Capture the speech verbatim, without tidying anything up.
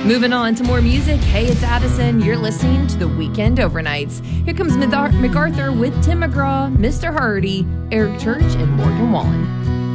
Moving on to more music. Hey, it's Addison. You're listening to the Weekend Overnights. Here comes MacArthur with Tim McGraw, Mister Hardy, Eric Church, and Morgan Wallen.